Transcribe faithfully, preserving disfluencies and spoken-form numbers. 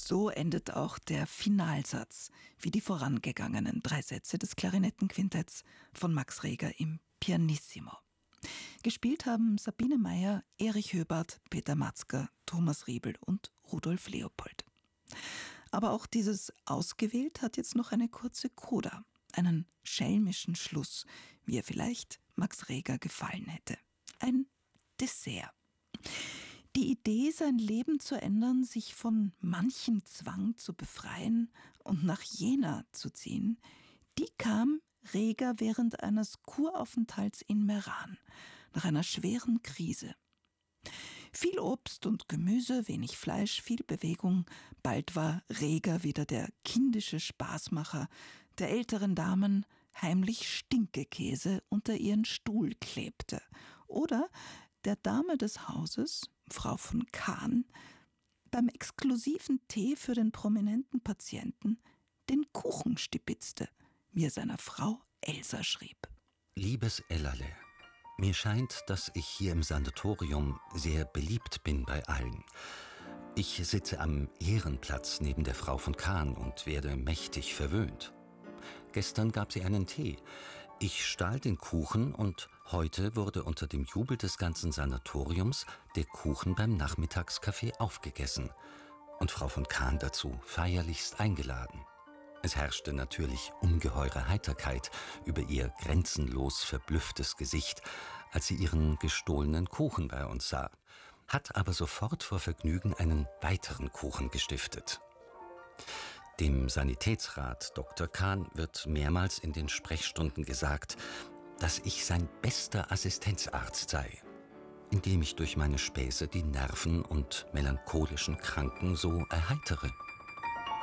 So endet auch der Finalsatz, wie die vorangegangenen drei Sätze des Klarinettenquintetts von Max Reger im Pianissimo. Gespielt haben Sabine Meyer, Erich Höbart, Peter Matzker, Thomas Riebel und Rudolf Leopold. Aber auch dieses Ausgewählt hat jetzt noch eine kurze Coda, einen schelmischen Schluss, wie er vielleicht Max Reger gefallen hätte. Ein Dessert. Die Idee, sein Leben zu ändern, sich von manchem Zwang zu befreien und nach Jena zu ziehen, die kam Reger während eines Kuraufenthalts in Meran, nach einer schweren Krise. Viel Obst und Gemüse, wenig Fleisch, viel Bewegung. Bald war Reger wieder der kindische Spaßmacher, der älteren Damen heimlich Stinkekäse unter ihren Stuhl klebte. Oder der Dame des Hauses, Frau von Kahn, beim exklusiven Tee für den prominenten Patienten den Kuchen stibitzte, wie er seiner Frau Elsa schrieb. Liebes Ellerle, mir scheint, dass ich hier im Sanatorium sehr beliebt bin bei allen. Ich sitze am Ehrenplatz neben der Frau von Kahn und werde mächtig verwöhnt. Gestern gab sie einen Tee. Ich stahl den Kuchen und heute wurde unter dem Jubel des ganzen Sanatoriums der Kuchen beim Nachmittagskaffee aufgegessen und Frau von Kahn dazu feierlichst eingeladen. Es herrschte natürlich ungeheure Heiterkeit über ihr grenzenlos verblüfftes Gesicht, als sie ihren gestohlenen Kuchen bei uns sah, hat aber sofort vor Vergnügen einen weiteren Kuchen gestiftet. Dem Sanitätsrat Doktor Kahn wird mehrmals in den Sprechstunden gesagt, dass ich sein bester Assistenzarzt sei, indem ich durch meine Späße die Nerven und melancholischen Kranken so erheitere.